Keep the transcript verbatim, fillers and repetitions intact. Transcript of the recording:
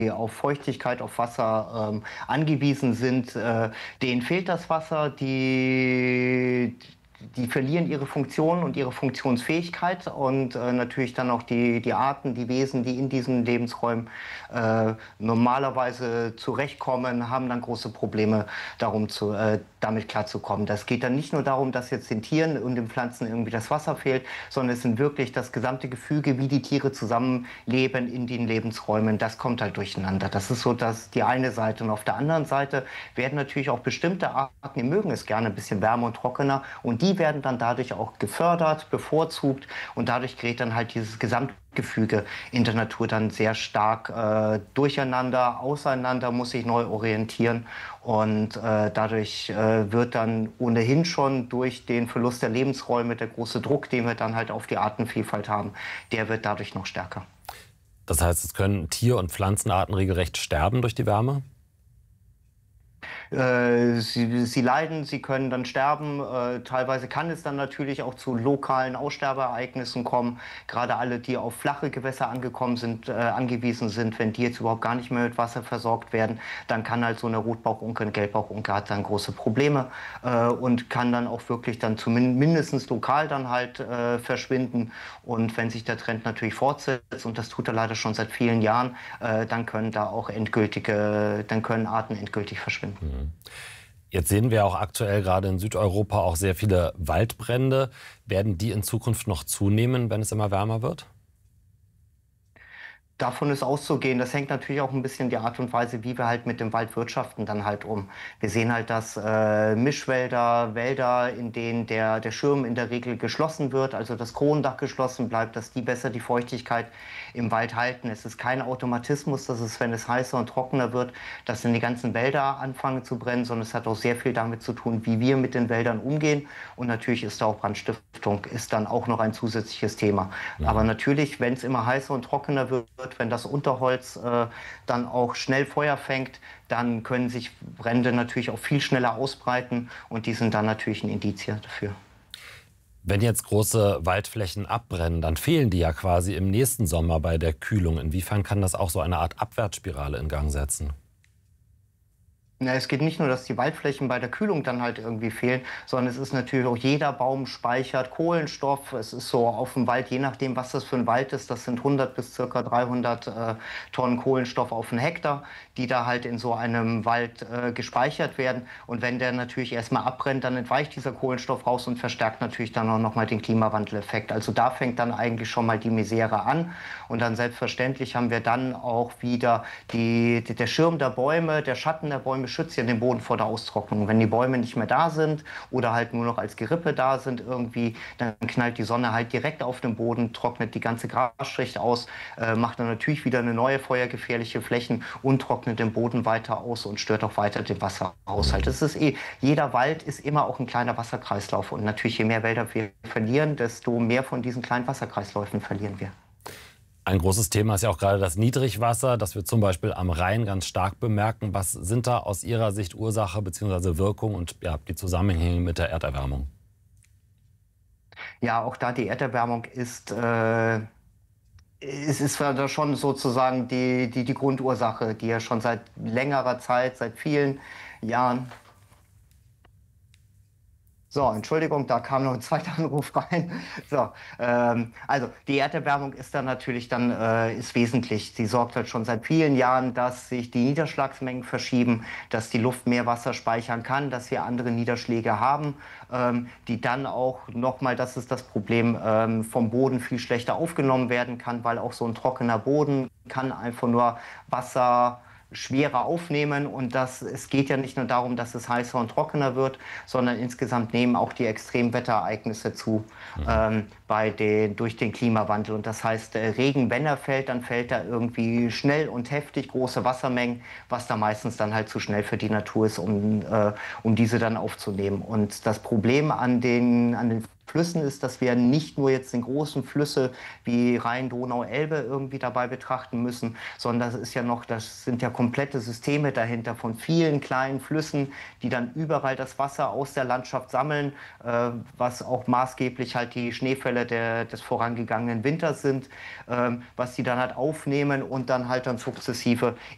auf Feuchtigkeit, auf Wasser ähm, angewiesen sind, äh, denen fehlt das Wasser, die, die verlieren ihre Funktion und ihre Funktionsfähigkeit und äh, natürlich dann auch die, die Arten, die Wesen, die in diesen Lebensräumen äh, normalerweise zurechtkommen, haben dann große Probleme, darum zu, äh, damit klarzukommen. Das geht dann nicht nur darum, dass jetzt den Tieren und den Pflanzen irgendwie das Wasser fehlt, sondern es sind wirklich das gesamte Gefüge, wie die Tiere zusammenleben in den Lebensräumen. Das kommt halt durcheinander. Das ist so dass die eine Seite. Und auf der anderen Seite werden natürlich auch bestimmte Arten, die mögen es gerne ein bisschen wärmer und trockener und die werden dann dadurch auch gefördert, bevorzugt und dadurch gerät dann halt dieses Gesamtgefüge in der Natur dann sehr stark äh, durcheinander, auseinander, muss sich neu orientieren und äh, dadurch äh, wird dann ohnehin schon durch den Verlust der Lebensräume der große Druck, den wir dann halt auf die Artenvielfalt haben, der wird dadurch noch stärker. Das heißt, es können Tier- und Pflanzenarten regelrecht sterben durch die Wärme? Äh, sie, sie leiden, sie können dann sterben. Äh, teilweise kann es dann natürlich auch zu lokalen Aussterbeereignissen kommen. Gerade alle, die auf flache Gewässer angekommen sind, äh, angewiesen sind, wenn die jetzt überhaupt gar nicht mehr mit Wasser versorgt werden, dann kann halt so eine Rotbauchunke, eine Gelbbauchunke hat dann große Probleme äh, und kann dann auch wirklich dann zumindest lokal dann halt äh, verschwinden. Und wenn sich der Trend natürlich fortsetzt, und das tut er leider schon seit vielen Jahren, äh, dann können da auch endgültige, dann können Arten endgültig verschwinden. Jetzt sehen wir auch aktuell gerade in Südeuropa auch sehr viele Waldbrände. Werden die in Zukunft noch zunehmen, wenn es immer wärmer wird? Davon ist auszugehen. Das hängt natürlich auch ein bisschen die Art und Weise, wie wir halt mit dem Wald wirtschaften, dann halt um. Wir sehen halt, dass äh, Mischwälder, Wälder, in denen der, der Schirm in der Regel geschlossen wird, also das Kronendach geschlossen bleibt, dass die besser die Feuchtigkeit im Wald halten. Es ist kein Automatismus, dass es, wenn es heißer und trockener wird, dass dann die ganzen Wälder anfangen zu brennen, sondern es hat auch sehr viel damit zu tun, wie wir mit den Wäldern umgehen. Und natürlich ist da auch Brandstiftung, ist dann auch noch ein zusätzliches Thema. Ja. Aber natürlich, wenn es immer heißer und trockener wird, wenn das Unterholz äh, dann auch schnell Feuer fängt, dann können sich Brände natürlich auch viel schneller ausbreiten und die sind dann natürlich ein Indiz dafür. Wenn jetzt große Waldflächen abbrennen, dann fehlen die ja quasi im nächsten Sommer bei der Kühlung. Inwiefern kann das auch so eine Art Abwärtsspirale in Gang setzen? Ja, es geht nicht nur, dass die Waldflächen bei der Kühlung dann halt irgendwie fehlen, sondern es ist natürlich auch, jeder Baum speichert Kohlenstoff. Es ist so auf dem Wald, je nachdem, was das für ein Wald ist, das sind hundert bis circa dreihundert äh, Tonnen Kohlenstoff auf einen Hektar, die da halt in so einem Wald äh, gespeichert werden. Und wenn der natürlich erstmal abbrennt, dann entweicht dieser Kohlenstoff raus und verstärkt natürlich dann auch nochmal den Klimawandeleffekt. Also da fängt dann eigentlich schon mal die Misere an. Und dann selbstverständlich haben wir dann auch wieder die, die, der Schirm der Bäume, der Schatten der Bäume schützt ja den Boden vor der Austrocknung. Wenn die Bäume nicht mehr da sind oder halt nur noch als Gerippe da sind irgendwie, dann knallt die Sonne halt direkt auf den Boden, trocknet die ganze Grasschicht aus, äh, macht dann natürlich wieder eine neue feuergefährliche Flächen und trocknet den Boden weiter aus und stört auch weiter den Wasserhaushalt. Das ist eh, jeder Wald ist immer auch ein kleiner Wasserkreislauf und natürlich je mehr Wälder wir verlieren, desto mehr von diesen kleinen Wasserkreisläufen verlieren wir. Ein großes Thema ist ja auch gerade das Niedrigwasser, das wir zum Beispiel am Rhein ganz stark bemerken. Was sind da aus Ihrer Sicht Ursache bzw. Wirkung und ja, die Zusammenhänge mit der Erderwärmung? Ja, auch da die Erderwärmung ist, äh, es ist da schon sozusagen die, die, die Grundursache, die ja schon seit längerer Zeit, seit vielen Jahren. So, Entschuldigung, da kam noch ein zweiter Anruf rein. So, ähm, also die Erderwärmung ist dann natürlich dann äh, ist wesentlich. Sie sorgt halt schon seit vielen Jahren, dass sich die Niederschlagsmengen verschieben, dass die Luft mehr Wasser speichern kann, dass wir andere Niederschläge haben, ähm, die dann auch nochmal, das ist das Problem, ähm, vom Boden viel schlechter aufgenommen werden kann, weil auch so ein trockener Boden kann einfach nur Wasser schwerer aufnehmen und das, es geht ja nicht nur darum, dass es heißer und trockener wird, sondern insgesamt nehmen auch die Extremwetterereignisse zu mhm. ähm, bei den, durch den Klimawandel. Und das heißt, äh, Regen, wenn er fällt, dann fällt er irgendwie schnell und heftig, große Wassermengen, was da meistens dann halt zu schnell für die Natur ist, um, äh, um diese dann aufzunehmen. Und das Problem an den, an den Flüssen ist, dass wir nicht nur jetzt den großen Flüsse wie Rhein, Donau, Elbe irgendwie dabei betrachten müssen, sondern das ist ja noch, das sind ja komplette Systeme dahinter von vielen kleinen Flüssen, die dann überall das Wasser aus der Landschaft sammeln, äh, was auch maßgeblich halt die Schneefälle der, des vorangegangenen Winters sind, äh, was die dann halt aufnehmen und dann halt dann sukzessive